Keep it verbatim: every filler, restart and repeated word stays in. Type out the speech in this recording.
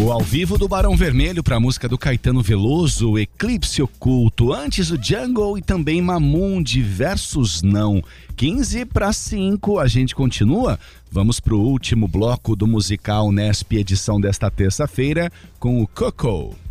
O ao vivo do Barão Vermelho para a música do Caetano Veloso, Eclipse Oculto. Antes o Jungle e também Mamundi versus Não. quinze para cinco, a gente continua. Vamos pro último bloco do musical Nesp edição desta terça-feira com o Coco.